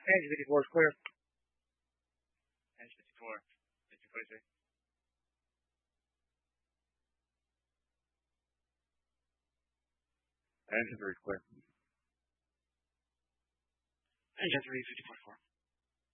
Engine 54 is clear. Engine 54. 53. Engine 3 is clear. Engine 3, 54-4.